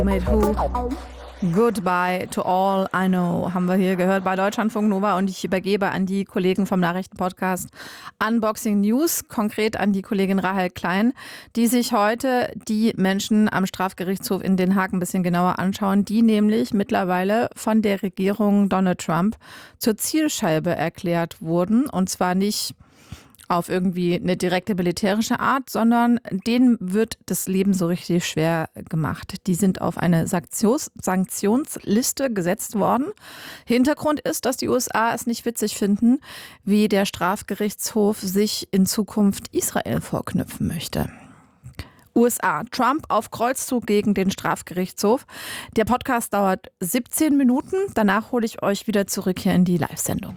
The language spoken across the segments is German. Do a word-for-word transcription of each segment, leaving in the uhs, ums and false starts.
Made who? Goodbye to all I know haben wir hier gehört bei Deutschlandfunk Nova und ich übergebe an die Kollegen vom Nachrichtenpodcast Unboxing News, konkret an die Kollegin Rahel Klein, die sich heute die Menschen am Strafgerichtshof in Den Haag ein bisschen genauer anschauen, die nämlich mittlerweile von der Regierung Donald Trump zur Zielscheibe erklärt wurden und zwar nicht auf irgendwie eine direkte militärische Art, sondern denen wird das Leben so richtig schwer gemacht. Die sind auf eine Sanktions- Sanktionsliste gesetzt worden. Hintergrund ist, dass die U S A es nicht witzig finden, wie der Strafgerichtshof sich in Zukunft Israel vorknüpfen möchte. U S A. Trump auf Kreuzzug gegen den Strafgerichtshof. Der Podcast dauert siebzehn Minuten. Danach hole ich euch wieder zurück hier in die Live-Sendung.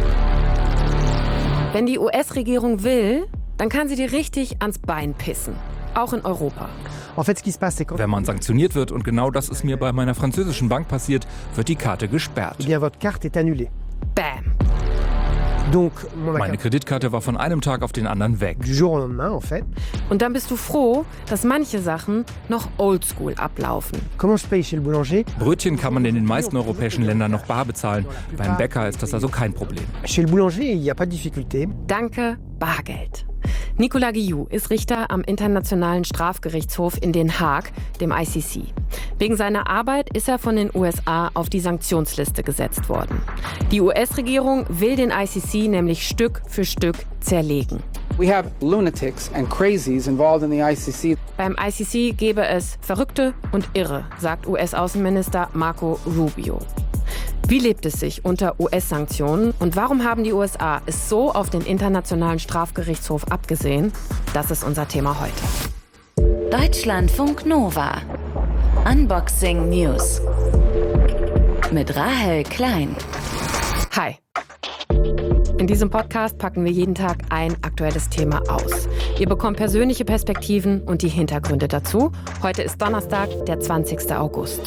Wenn die U S-Regierung will, dann kann sie dir richtig ans Bein pissen. Auch in Europa. Wenn man sanktioniert wird, und genau das ist mir bei meiner französischen Bank passiert, wird die Karte gesperrt. Bam. Meine Kreditkarte war von einem Tag auf den anderen weg. Und dann bist du froh, dass manche Sachen noch oldschool ablaufen. Brötchen kann man in den meisten europäischen Ländern noch bar bezahlen. Beim Bäcker ist das also kein Problem. Danke, Bargeld. Nicolas Guillou ist Richter am Internationalen Strafgerichtshof in Den Haag, dem I C C. Wegen seiner Arbeit ist er von den U S A auf die Sanktionsliste gesetzt worden. Die U S-Regierung will den I C C nämlich Stück für Stück zerlegen. We have lunatics and crazies involved in the I C C. Beim I C C gäbe es Verrückte und Irre, sagt U S-Außenminister Marco Rubio. Wie lebt es sich unter U S-Sanktionen und warum haben die U S A es so auf den Internationalen Strafgerichtshof abgesehen? Das ist unser Thema heute. Deutschlandfunk Nova. Unboxing News. Mit Rahel Klein. Hi. In diesem Podcast packen wir jeden Tag ein aktuelles Thema aus. Ihr bekommt persönliche Perspektiven und die Hintergründe dazu. Heute ist Donnerstag, der zwanzigster August.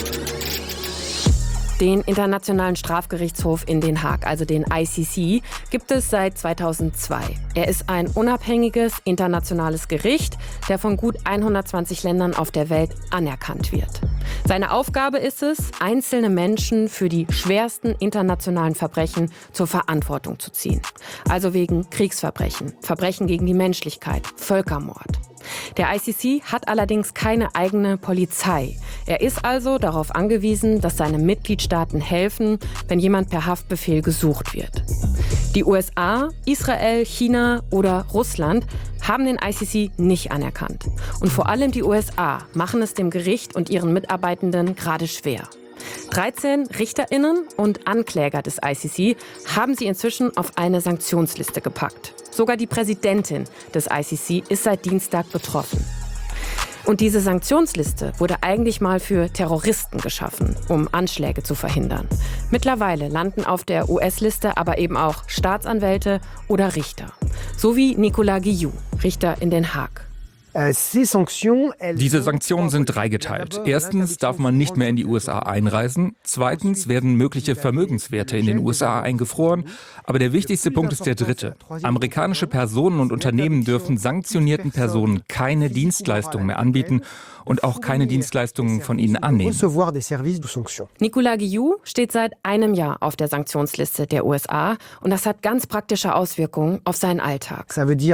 Den Internationalen Strafgerichtshof in Den Haag, also den I C C, gibt es seit zweitausendzwei. Er ist ein unabhängiges internationales Gericht, der von gut hundertzwanzig Ländern auf der Welt anerkannt wird. Seine Aufgabe ist es, einzelne Menschen für die schwersten internationalen Verbrechen zur Verantwortung zu ziehen. Also wegen Kriegsverbrechen, Verbrechen gegen die Menschlichkeit, Völkermord. Der I C C hat allerdings keine eigene Polizei. Er ist also darauf angewiesen, dass seine Mitgliedstaaten helfen, wenn jemand per Haftbefehl gesucht wird. Die U S A, Israel, China oder Russland haben den I C C nicht anerkannt. Und vor allem die U S A machen es dem Gericht und ihren Mitarbeitenden gerade schwer. dreizehn RichterInnen und Ankläger des I C C haben sie inzwischen auf eine Sanktionsliste gepackt. Sogar die Präsidentin des I C C ist seit Dienstag betroffen. Und diese Sanktionsliste wurde eigentlich mal für Terroristen geschaffen, um Anschläge zu verhindern. Mittlerweile landen auf der U S-Liste aber eben auch Staatsanwälte oder Richter. So wie Nicolas Guillou, Richter in Den Haag. Diese Sanktionen sind dreigeteilt. Erstens darf man nicht mehr in die U S A einreisen. Zweitens werden mögliche Vermögenswerte in den U S A eingefroren. Aber der wichtigste Punkt ist der dritte. Amerikanische Personen und Unternehmen dürfen sanktionierten Personen keine Dienstleistungen mehr anbieten und auch keine Dienstleistungen von ihnen annehmen. Nicolas Guillou steht seit einem Jahr auf der Sanktionsliste der U S A und das hat ganz praktische Auswirkungen auf seinen Alltag.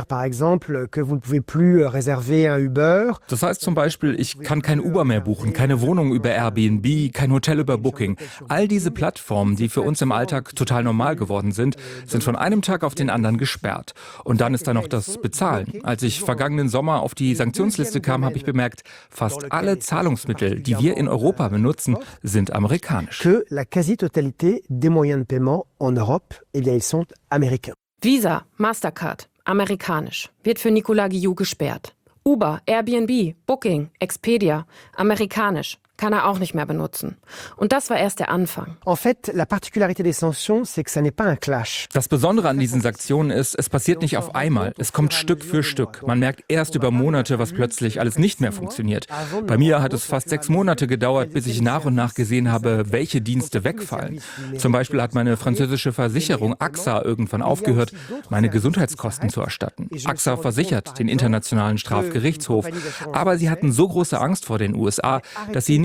Das heißt zum Beispiel, ich kann kein Uber mehr buchen, keine Wohnung über Airbnb, kein Hotel über Booking. All diese Plattformen, die für uns im Alltag total normal geworden sind, sind von einem Tag auf den anderen gesperrt. Und dann ist da noch das Bezahlen. Als ich vergangenen Sommer auf die Sanktionsliste kam, habe ich bemerkt, fast alle Zahlungsmittel, die wir in Europa benutzen, sind amerikanisch. Visa, Mastercard, amerikanisch, wird für Nicolas Guillou gesperrt. Uber, Airbnb, Booking, Expedia, amerikanisch, kann er auch nicht mehr benutzen. Und das war erst der Anfang. Das Besondere an diesen Sanktionen ist, es passiert nicht auf einmal. Es kommt Stück für Stück. Man merkt erst über Monate, was plötzlich alles nicht mehr funktioniert. Bei mir hat es fast sechs Monate gedauert, bis ich nach und nach gesehen habe, welche Dienste wegfallen. Zum Beispiel hat meine französische Versicherung A X A irgendwann aufgehört, meine Gesundheitskosten zu erstatten. A X A versichert den Internationalen Strafgerichtshof. Aber sie hatten so große Angst vor den U S A, dass sie nicht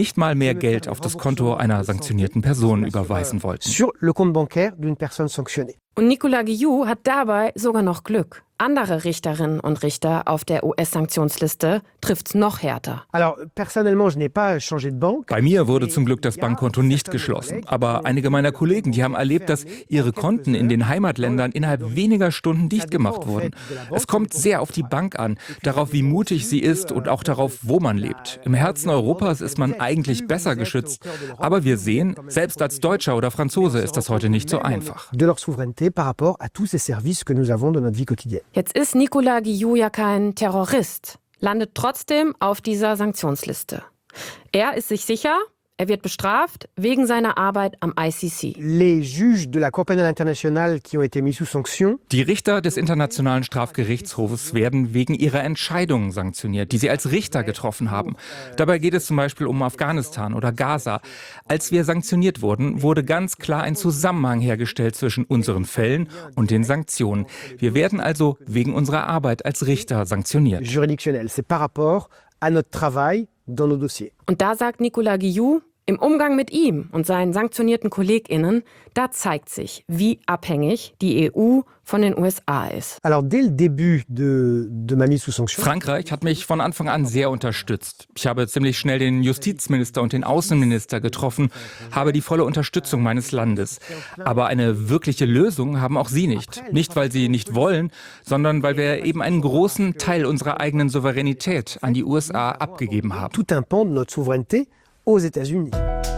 nicht mal mehr Geld auf das Konto einer sanktionierten Person überweisen wollten. Sur le compte bancaire d'une personne sanctionnée. Und Nicolas Guillou hat dabei sogar noch Glück. Andere Richterinnen und Richter auf der U S-Sanktionsliste trifft's noch härter. Alors, personnellement, je n'ai pas changé de banque. Bei mir wurde zum Glück das Bankkonto nicht geschlossen. Aber einige meiner Kollegen, die haben erlebt, dass ihre Konten in den Heimatländern innerhalb weniger Stunden dicht gemacht wurden. Es kommt sehr auf die Bank an, darauf, wie mutig sie ist und auch darauf, wo man lebt. Im Herzen Europas ist man eigentlich besser geschützt. Aber wir sehen, selbst als Deutscher oder Franzose ist das heute nicht so einfach. De leur souveraineté par rapport à tous ces services que nous avons dans notre vie quotidienne. Jetzt ist Nicolas Guillou ja kein Terrorist, landet trotzdem auf dieser Sanktionsliste. Er ist sich sicher, er wird bestraft wegen seiner Arbeit am I C C. Les juges de la Cour pénale internationale qui ont été mis sous sanction. Die Richter des Internationalen Strafgerichtshofes werden wegen ihrer Entscheidungen sanktioniert, die sie als Richter getroffen haben. Dabei geht es zum Beispiel um Afghanistan oder Gaza. Als wir sanktioniert wurden, wurde ganz klar ein Zusammenhang hergestellt zwischen unseren Fällen und den Sanktionen. Wir werden also wegen unserer Arbeit als Richter sanktioniert. Juridictionnel, c'est par rapport à notre travail dans nos dossiers. Und da sagt Nicolas Guillou, im Umgang mit ihm und seinen sanktionierten KollegInnen, da zeigt sich, wie abhängig die E U von den U S A ist. Alors, dès le début de, de ma mise sous sanction. Frankreich hat mich von Anfang an sehr unterstützt. Ich habe ziemlich schnell den Justizminister und den Außenminister getroffen, habe die volle Unterstützung meines Landes. Aber eine wirkliche Lösung haben auch sie nicht. Nicht, weil sie nicht wollen, sondern weil wir eben einen großen Teil unserer eigenen Souveränität an die U S A abgegeben haben. Tout un pan de notre souveraineté aux États-Unis.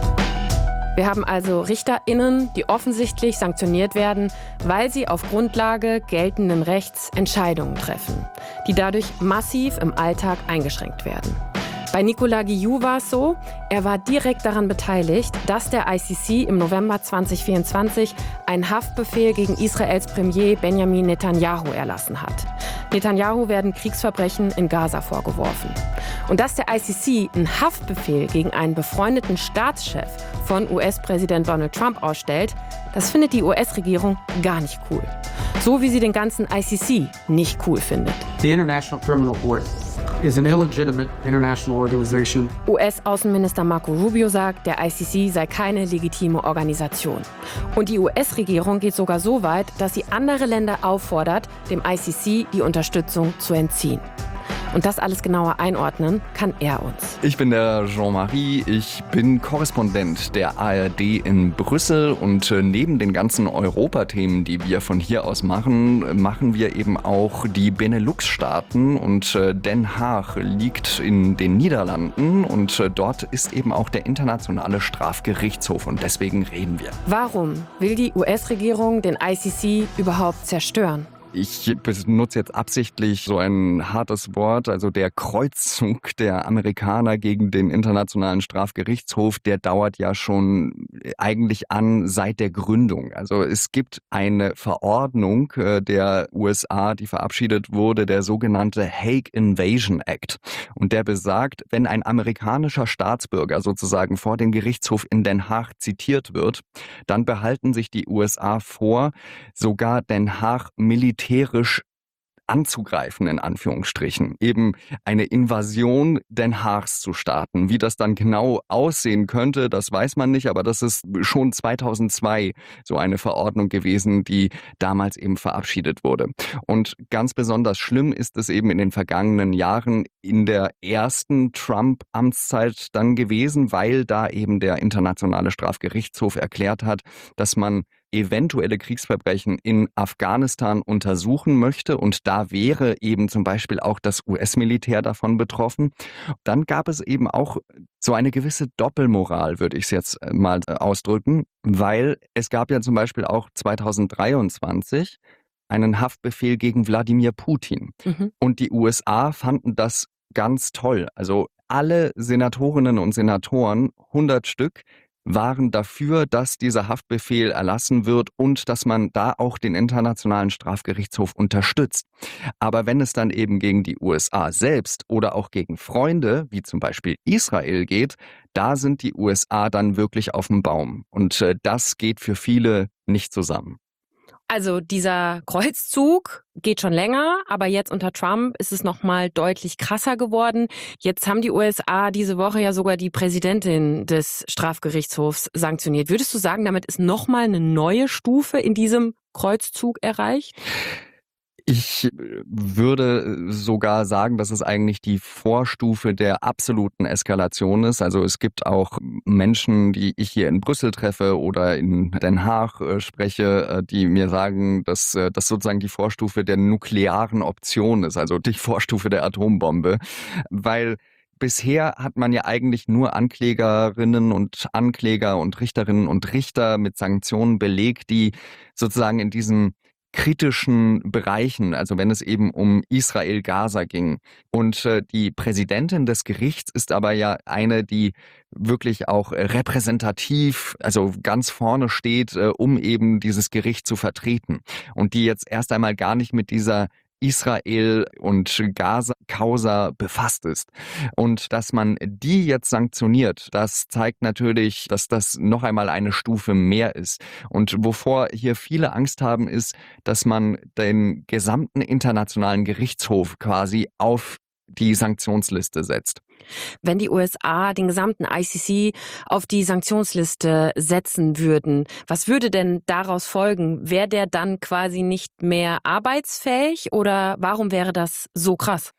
Wir haben also RichterInnen, die offensichtlich sanktioniert werden, weil sie auf Grundlage geltenden Rechts Entscheidungen treffen, die dadurch massiv im Alltag eingeschränkt werden. Bei Nicolas Guillou war es so, er war direkt daran beteiligt, dass der I C C im November zwanzig vierundzwanzig einen Haftbefehl gegen Israels Premier Benjamin Netanyahu erlassen hat. Netanyahu werden Kriegsverbrechen in Gaza vorgeworfen. Und dass der I C C einen Haftbefehl gegen einen befreundeten Staatschef von U S-Präsident Donald Trump ausstellt, das findet die U S-Regierung gar nicht cool. So wie sie den ganzen I C C nicht cool findet. The International Criminal Court is an illegitimate international organization. U S-Außenminister Marco Rubio sagt, der I C C sei keine legitime Organisation. Und die U S-Regierung geht sogar so weit, dass sie andere Länder auffordert, dem I C C die Unterstützung zu entziehen. Und das alles genauer einordnen kann er uns. Ich bin der Jean-Marie, ich bin Korrespondent der A R D in Brüssel und neben den ganzen Europathemen, die wir von hier aus machen, machen wir eben auch die Benelux-Staaten und Den Haag liegt in den Niederlanden und dort ist eben auch der Internationale Strafgerichtshof und deswegen reden wir. Warum will die U S-Regierung den I C C überhaupt zerstören? Ich benutze jetzt absichtlich so ein hartes Wort, also der Kreuzzug der Amerikaner gegen den Internationalen Strafgerichtshof, der dauert ja schon eigentlich an seit der Gründung. Also es gibt eine Verordnung der U S A, die verabschiedet wurde, der sogenannte Hague Invasion Act. Und der besagt, wenn ein amerikanischer Staatsbürger sozusagen vor dem Gerichtshof in Den Haag zitiert wird, dann behalten sich die U S A vor, sogar Den Haag militärisch militärisch anzugreifen, in Anführungsstrichen, eben eine Invasion Den Haags zu starten. Wie das dann genau aussehen könnte, das weiß man nicht, aber das ist schon zweitausendzwei so eine Verordnung gewesen, die damals eben verabschiedet wurde. Und ganz besonders schlimm ist es eben in den vergangenen Jahren in der ersten Trump-Amtszeit dann gewesen, weil da eben der Internationale Strafgerichtshof erklärt hat, dass man eventuelle Kriegsverbrechen in Afghanistan untersuchen möchte und da wäre eben zum Beispiel auch das U S-Militär davon betroffen. Dann gab es eben auch so eine gewisse Doppelmoral, würde ich es jetzt mal ausdrücken, weil es gab ja zum Beispiel auch zweitausenddreiundzwanzig einen Haftbefehl gegen Wladimir Putin. Mhm. Und die U S A fanden das ganz toll. Also alle Senatorinnen und Senatoren, hundert Stück, waren dafür, dass dieser Haftbefehl erlassen wird und dass man da auch den Internationalen Strafgerichtshof unterstützt. Aber wenn es dann eben gegen die U S A selbst oder auch gegen Freunde, wie zum Beispiel Israel geht, da sind die U S A dann wirklich auf dem Baum. Und äh, das geht für viele nicht zusammen. Also dieser Kreuzzug geht schon länger, aber jetzt unter Trump ist es noch mal deutlich krasser geworden. Jetzt haben die U S A diese Woche ja sogar die Präsidentin des Strafgerichtshofs sanktioniert. Würdest du sagen, damit ist noch mal eine neue Stufe in diesem Kreuzzug erreicht? Ich würde sogar sagen, dass es eigentlich die Vorstufe der absoluten Eskalation ist. Also es gibt auch Menschen, die ich hier in Brüssel treffe oder in Den Haag äh, spreche, äh, die mir sagen, dass äh, das sozusagen die Vorstufe der nuklearen Option ist, also die Vorstufe der Atombombe, weil bisher hat man ja eigentlich nur Anklägerinnen und Ankläger und Richterinnen und Richter mit Sanktionen belegt, die sozusagen in diesen kritischen Bereichen, also wenn es eben um Israel-Gaza ging. Und äh, die Präsidentin des Gerichts ist aber ja eine, die wirklich auch äh, repräsentativ, also ganz vorne steht, äh, um eben dieses Gericht zu vertreten. Und die jetzt erst einmal gar nicht mit dieser Israel- und Gaza-Causa befasst ist. Und dass man die jetzt sanktioniert, das zeigt natürlich, dass das noch einmal eine Stufe mehr ist. Und wovor hier viele Angst haben, ist, dass man den gesamten internationalen Gerichtshof quasi auf die Sanktionsliste setzt. Wenn die U S A den gesamten I C C auf die Sanktionsliste setzen würden, was würde denn daraus folgen? Wäre der dann quasi nicht mehr arbeitsfähig oder warum wäre das so krass?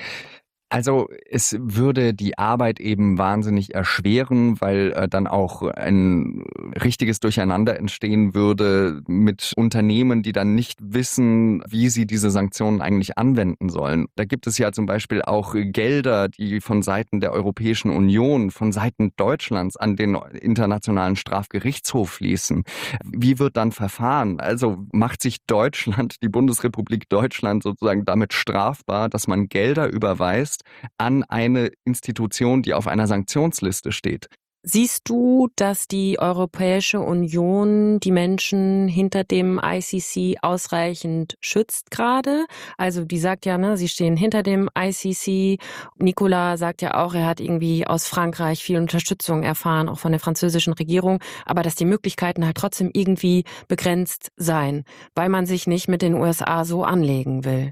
Also es würde die Arbeit eben wahnsinnig erschweren, weil äh, dann auch ein richtiges Durcheinander entstehen würde mit Unternehmen, die dann nicht wissen, wie sie diese Sanktionen eigentlich anwenden sollen. Da gibt es ja zum Beispiel auch Gelder, die von Seiten der Europäischen Union, von Seiten Deutschlands an den Internationalen Strafgerichtshof fließen. Wie wird dann verfahren? Also macht sich Deutschland, die Bundesrepublik Deutschland sozusagen damit strafbar, dass man Gelder überweist an eine Institution, die auf einer Sanktionsliste steht. Siehst du, dass die Europäische Union die Menschen hinter dem I C C ausreichend schützt gerade? Also die sagt ja, ne, sie stehen hinter dem I C C. Nicolas sagt ja auch, er hat irgendwie aus Frankreich viel Unterstützung erfahren, auch von der französischen Regierung, aber dass die Möglichkeiten halt trotzdem irgendwie begrenzt seien, weil man sich nicht mit den U S A so anlegen will.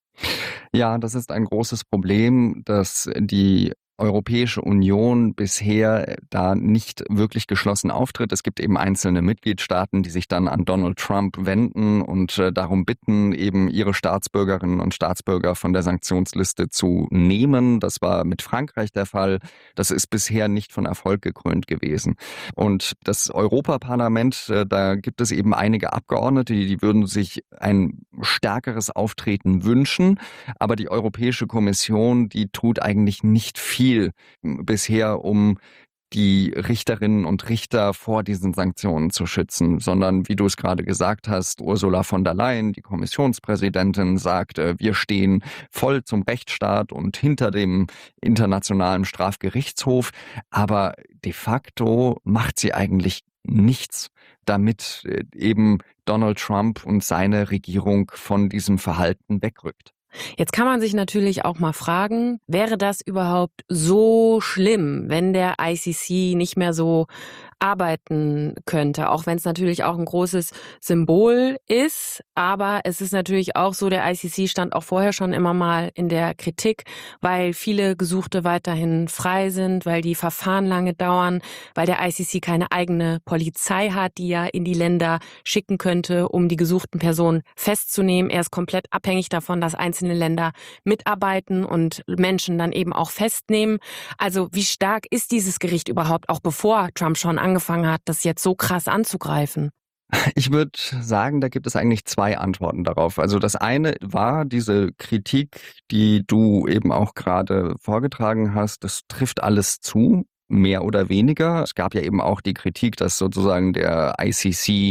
Ja, das ist ein großes Problem, dass die Europäische Union bisher da nicht wirklich geschlossen auftritt. Es gibt eben einzelne Mitgliedstaaten, die sich dann an Donald Trump wenden und äh, darum bitten, eben ihre Staatsbürgerinnen und Staatsbürger von der Sanktionsliste zu nehmen. Das war mit Frankreich der Fall. Das ist bisher nicht von Erfolg gekrönt gewesen. Und das Europaparlament, äh, da gibt es eben einige Abgeordnete, die, die würden sich ein stärkeres Auftreten wünschen. Aber die Europäische Kommission, die tut eigentlich nicht viel bisher, um die Richterinnen und Richter vor diesen Sanktionen zu schützen, sondern wie du es gerade gesagt hast, Ursula von der Leyen, die Kommissionspräsidentin, sagt, wir stehen voll zum Rechtsstaat und hinter dem Internationalen Strafgerichtshof, aber de facto macht sie eigentlich nichts, damit eben Donald Trump und seine Regierung von diesem Verhalten wegrückt. Jetzt kann man sich natürlich auch mal fragen, wäre das überhaupt so schlimm, wenn der I C C nicht mehr so arbeiten könnte, auch wenn es natürlich auch ein großes Symbol ist, aber es ist natürlich auch so, der I C C stand auch vorher schon immer mal in der Kritik, weil viele Gesuchte weiterhin frei sind, weil die Verfahren lange dauern, weil der I C C keine eigene Polizei hat, die ja in die Länder schicken könnte, um die gesuchten Personen festzunehmen. Er ist komplett abhängig davon, dass einzelne Länder mitarbeiten und Menschen dann eben auch festnehmen. Also wie stark ist dieses Gericht überhaupt, auch bevor Trump schon angefangen hat, das jetzt so krass anzugreifen? Ich würde sagen, da gibt es eigentlich zwei Antworten darauf. Also das eine war diese Kritik, die du eben auch gerade vorgetragen hast. Das trifft alles zu. Mehr oder weniger. Es gab ja eben auch die Kritik, dass sozusagen der I C C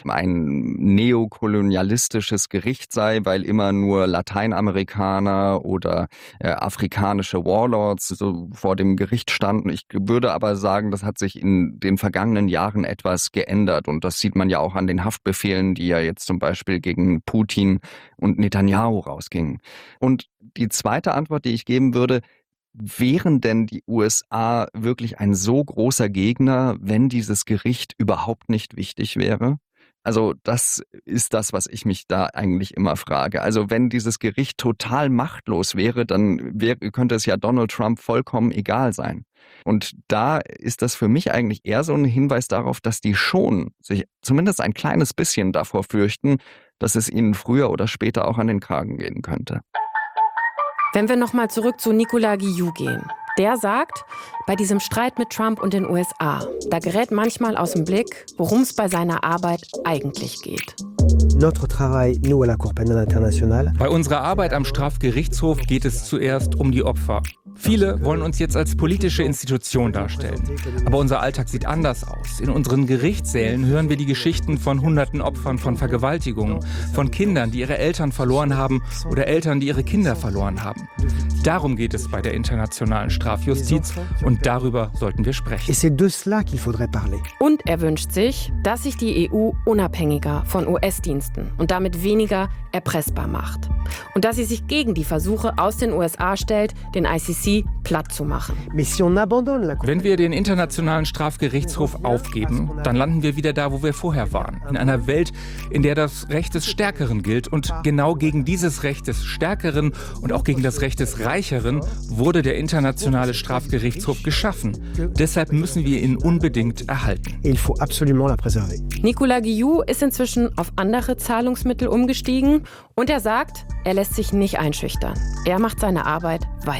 ein neokolonialistisches Gericht sei, weil immer nur Lateinamerikaner oder äh, afrikanische Warlords so vor dem Gericht standen. Ich würde aber sagen, das hat sich in den vergangenen Jahren etwas geändert und das sieht man ja auch an den Haftbefehlen, die ja jetzt zum Beispiel gegen Putin und Netanyahu rausgingen. Und die zweite Antwort, die ich geben würde: Wären denn die U S A wirklich ein so großer Gegner, wenn dieses Gericht überhaupt nicht wichtig wäre? Also das ist das, was ich mich da eigentlich immer frage. Also wenn dieses Gericht total machtlos wäre, dann wäre, könnte es ja Donald Trump vollkommen egal sein. Und da ist das für mich eigentlich eher so ein Hinweis darauf, dass die schon sich zumindest ein kleines bisschen davor fürchten, dass es ihnen früher oder später auch an den Kragen gehen könnte. Wenn wir nochmal zurück zu Nicolas Guillou gehen. Der sagt, bei diesem Streit mit Trump und den U S A, da gerät manchmal aus dem Blick, worum es bei seiner Arbeit eigentlich geht. Notre travail, nous à la Cour pénale internationale. Bei unserer Arbeit am Strafgerichtshof geht es zuerst um die Opfer. Viele wollen uns jetzt als politische Institution darstellen. Aber unser Alltag sieht anders aus. In unseren Gerichtssälen hören wir die Geschichten von hunderten Opfern von Vergewaltigungen, von Kindern, die ihre Eltern verloren haben oder Eltern, die ihre Kinder verloren haben. Darum geht es bei der internationalen Strafjustiz und darüber sollten wir sprechen. Et c'est de cela qu'il faudrait parler. Und er wünscht sich, dass sich die E U unabhängiger von U S-Diensten und damit weniger erpressbar macht. Und dass sie sich gegen die Versuche aus den U S A stellt, den I C C platt zu machen. Wenn wir den Internationalen Strafgerichtshof aufgeben, dann landen wir wieder da, wo wir vorher waren. In einer Welt, in der das Recht des Stärkeren gilt. Und genau gegen dieses Recht des Stärkeren und auch gegen das Recht des Reicheren wurde der Internationale Strafgerichtshof geschaffen. Deshalb müssen wir ihn unbedingt erhalten. Nicolas Guillou ist inzwischen auf andere Zahlungsmittel umgestiegen und er sagt, er lässt sich nicht einschüchtern. Er macht seine Arbeit weiter.